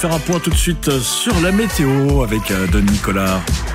Faire un point tout de suite sur la météo avec Don Nicolas.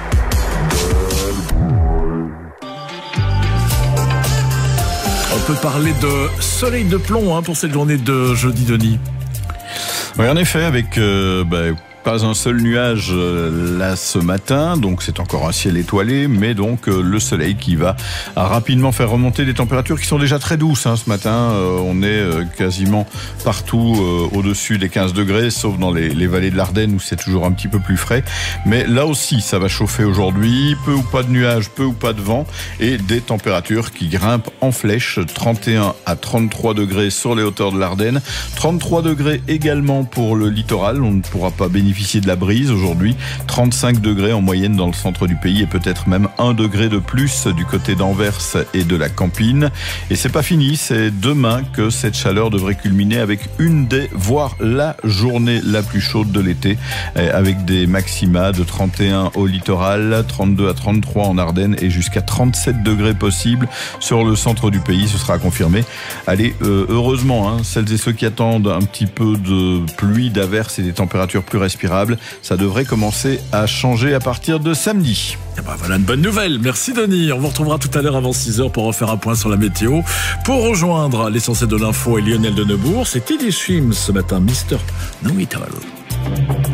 On peut parler de soleil de plomb pour cette journée de jeudi, Denis. Oui, en effet, avec pas un seul nuage là ce matin, donc c'est encore un ciel étoilé, mais donc le soleil qui va rapidement faire remonter des températures qui sont déjà très douces ce matin. On est quasiment partout au-dessus des 15 degrés, sauf dans les vallées de l'Ardenne où c'est toujours un petit peu plus frais. Mais là aussi, ça va chauffer aujourd'hui, peu ou pas de nuages, peu ou pas de vent, et des températures qui grimpent en flèche, 31 à 33 degrés sur les hauteurs de l'Ardenne, 33 degrés également pour le littoral. On ne pourra pas bénéficier de la brise aujourd'hui, 35 degrés en moyenne dans le centre du pays et peut-être même 1 degré de plus du côté d'Anvers et de la Campine. Et c'est pas fini, c'est demain que cette chaleur devrait culminer avec une des, voire la journée la plus chaude de l'été, avec des maxima de 31 au littoral, 32 à 33 en Ardennes et jusqu'à 37 degrés possibles sur le centre du pays. Ce sera confirmé. Allez, heureusement, celles et ceux qui attendent un petit peu de pluie, d'averses et des températures plus respirables, ça devrait commencer à changer à partir de samedi. Voilà une bonne nouvelle. Merci Denis. On vous retrouvera tout à l'heure avant 6h pour refaire un point sur la météo. Pour rejoindre l'essentiel de l'info et Lionel de Neubourg, c'est Teddy Swims ce matin, Mr. Know It All.